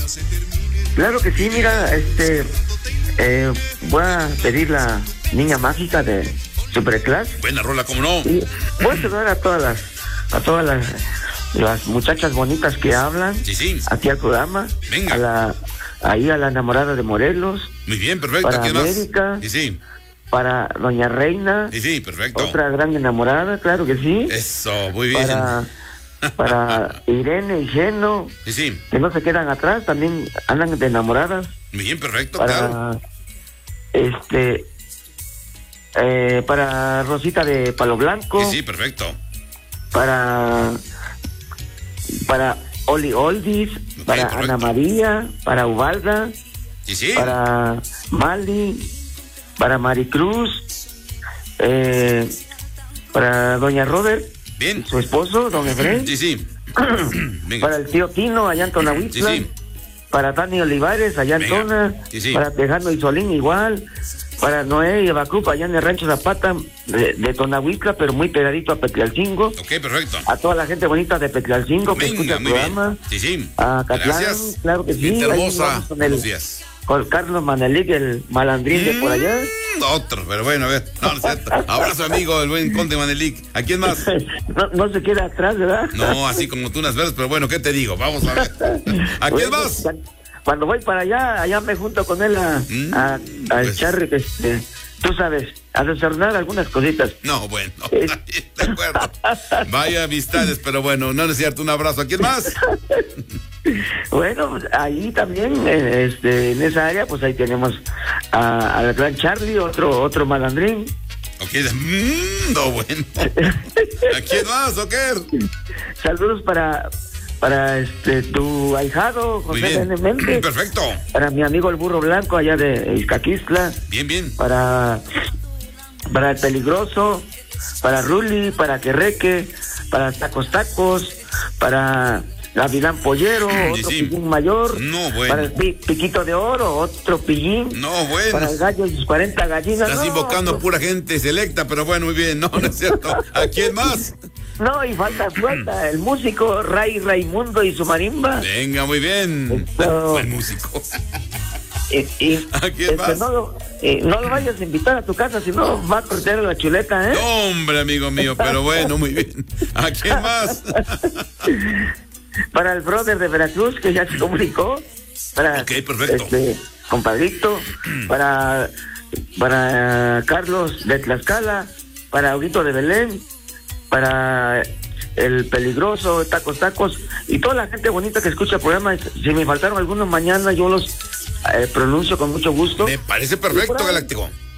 Claro que sí, mira, voy a pedir la Niña Mágica de Superclass. Buena rola, ¿cómo no? Y voy a saludar a todas las muchachas bonitas que hablan. Sí. Aquí al programa. Venga. A la enamorada de Morelos. Muy bien, perfecto. Para ¿Quién América. más? Sí. Para Doña Reina. Sí, perfecto. Otra gran enamorada, claro que sí. Eso, muy bien. Para Irene y Geno. Sí. Que no se quedan atrás, también andan de enamoradas. Muy bien, perfecto, claro. Para Rosita de Palo Blanco. Sí, perfecto. Para Oli Oldis, okay, para perfecto. Ana María, para Ubalda, sí. Para Mali, para Maricruz, para Doña Robert, bien. Su esposo, Don Efraín. Sí. Para el tío Tino, allá en Tonahuitla. Sí. Para Dani Olivares, allá en Tona. Sí. Para Tejano y Solín, igual. Para Noé y Abacupa, allá en el Rancho Zapata de Tonahuitla, pero muy pegadito a Petlalcingo. Ok, perfecto. A toda la gente bonita de Petlalcingo que escucha el programa. Bien. Sí. A Catlán, claro que sí. Hermosa. Buenos días. Con Carlos Manelic, el malandrín de por allá. Otro, pero bueno, a ver. No es cierto. Abrazo, amigo, el buen Conde Manelic. ¿A quién más? No se queda atrás, ¿verdad? No, así como tú unas veces, pero bueno, ¿qué te digo? Vamos a ver. ¿A quién más? Cuando voy para allá me junto con él al pues, Charry, tú sabes, a desordenar algunas cositas. No, bueno, de acuerdo. Vaya amistades, pero bueno, no es cierto, un abrazo. ¿A quién más? Bueno, ahí también, en esa área, pues ahí tenemos al gran Charlie, otro malandrín. Ok, no, bueno. ¿A quién más, o qué? Saludos para tu ahijado, José N. Méndez. Perfecto. Para mi amigo el Burro Blanco, allá de Izcaquistla. Bien. Para el Peligroso, para Ruli, para Querreque, para Tacos, para Gavilán Pollero, otro pillín mayor. No, bueno. Para el Piquito de Oro, otro pillín. No, bueno. Para el Gallo y sus 40 gallinas. Estás invocando pura gente selecta, pero bueno, muy bien. No es cierto. ¿A quién más? No, y falta el músico Raimundo y su marimba. Venga, muy bien. Buen músico. ¿A quién más? No lo vayas a invitar a tu casa, si no va a cortar la chuleta, ¿eh? No, hombre, amigo mío, pero bueno, muy bien. ¿A quién más? Para el brother de Veracruz, que ya se comunicó. Ok, perfecto. Compadrito. Para Carlos de Tlaxcala. Para Aurito de Belén. Para el Peligroso, Tacos, y toda la gente bonita que escucha el programa. Si me faltaron algunos mañana, yo los pronuncio con mucho gusto. Me parece perfecto, Galáctico.